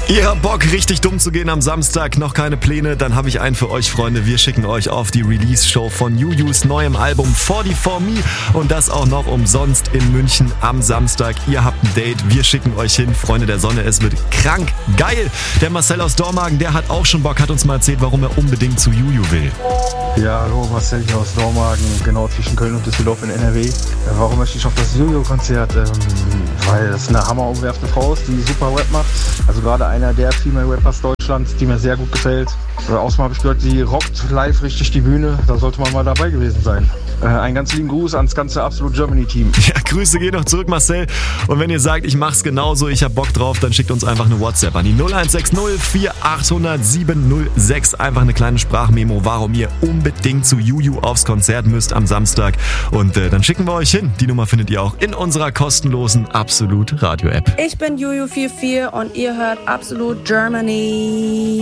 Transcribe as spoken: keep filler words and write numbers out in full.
Ihr habt Bock, richtig dumm zu gehen am Samstag, noch keine Pläne? Dann habe ich einen für euch, Freunde. Wir schicken euch auf die Release-Show von Jujus neuem Album vierundvierzig Me und das auch noch umsonst in München am Samstag. Ihr habt ein Date, wir schicken euch hin. Freunde der Sonne, es wird krank geil. Der Marcel aus Dormagen, der hat auch schon Bock, hat uns mal erzählt, warum er unbedingt zu Juju will. Ja, hallo, Marcel hier aus Dormagen, genau zwischen Köln und Düsseldorf in N R W. Warum möchte ich auf das Juju-Konzert? Ähm, weil es eine hammerumwerfende Frau ist, die super Rap macht. Also gerade einer der Female Rappers Deutschlands, die mir sehr gut gefällt. Außerdem habe ich gehört, die rockt live richtig die Bühne. Da sollte man mal dabei gewesen sein. Äh, einen ganz lieben Gruß ans ganze Absolut Germany Team. Ja, Grüße gehen noch zurück, Marcel. Und wenn ihr sagt, ich mach's genauso, ich hab Bock drauf, dann schickt uns einfach eine WhatsApp an die null eins sechs null vier acht null null sieben null sechs. Einfach eine kleine Sprachmemo, warum ihr unbedingt zu Juju aufs Konzert müsst am Samstag. Und äh, dann schicken wir euch hin. Die Nummer findet ihr auch in unserer kostenlosen Absolut Radio App. Ich bin Juju vierundvierzig und ihr hört Absolut Germany.